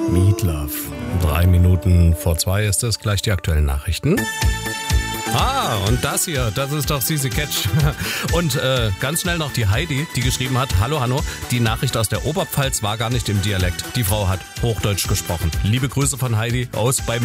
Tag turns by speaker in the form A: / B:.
A: Meatloaf. 2:03 ist es, gleich die aktuellen Nachrichten. Und das hier, das ist doch Sisi Catch. Und ganz schnell noch die Heidi, die geschrieben hat: Hallo Hanno, die Nachricht aus der Oberpfalz war gar nicht im Dialekt. Die Frau hat Hochdeutsch gesprochen. Liebe Grüße von Heidi aus beim